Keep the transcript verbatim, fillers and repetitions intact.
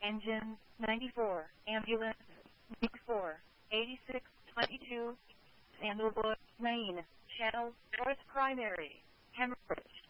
Engine ninety-four, ambulance four, eighty-six twenty-two, Sandalwood, Maine, channel, north primary, hemorrhage,